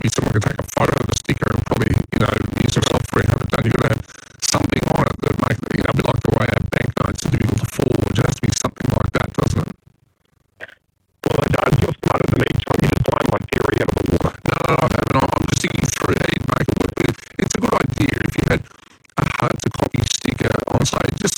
someone can take a photo of the sticker and probably, use some software and have it done. You've got to have something on it that makes it, a bit like the way our banknotes are difficult to forge. It has to be something like that, doesn't it? Well, it does. You're smarter than me, Tom. You just blown my theory out of the water. No, I haven't. I'm just thinking through how you'd make it work. It's a good idea if you had a hard-to-copy sticker on, say, just